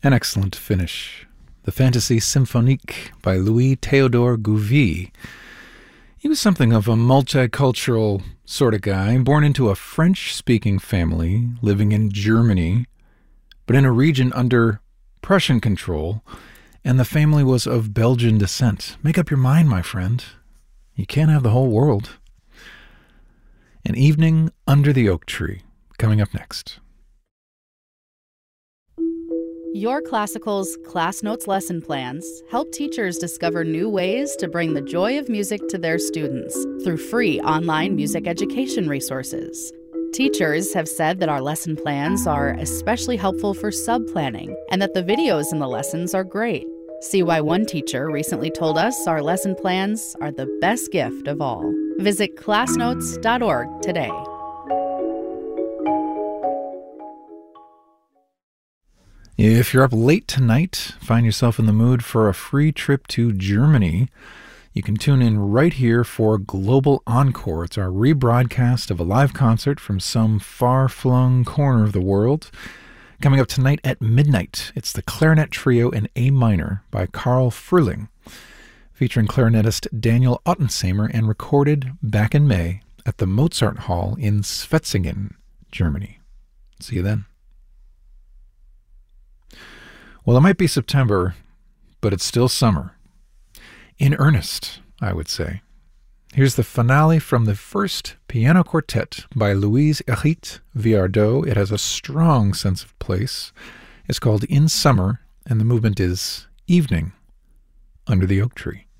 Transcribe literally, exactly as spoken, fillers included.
An excellent finish. The Fantasy Symphonique by Louis Théodore Gouvy. He was something of a multicultural sort of guy, born into a French-speaking family living in Germany, but in a region under Prussian control, and the family was of Belgian descent. Make up your mind, my friend. You can't have the whole world. An Evening Under the Oak Tree, coming up next. Your Classical's Class Notes lesson plans help teachers discover new ways to bring the joy of music to their students through free online music education resources. Teachers have said that our lesson plans are especially helpful for sub-planning and that the videos in the lessons are great. See why one teacher recently told us our lesson plans are the best gift of all. Visit class notes dot org today. If you're up late tonight, find yourself in the mood for a free trip to Germany, you can tune in right here for Global Encore. It's our rebroadcast of a live concert from some far-flung corner of the world. Coming up tonight at midnight, it's the Clarinet Trio in A minor by Karl Frühling, featuring clarinetist Daniel Ottensamer and recorded back in May at the Mozart Hall in Svetzingen, Germany. See you then. Well, it might be September, but it's still summer. In earnest, I would say. Here's the finale from the first piano quartet by Louise Hérite Viardot. It has a strong sense of place. It's called In Summer, and the movement is Evening Under the Oak Tree.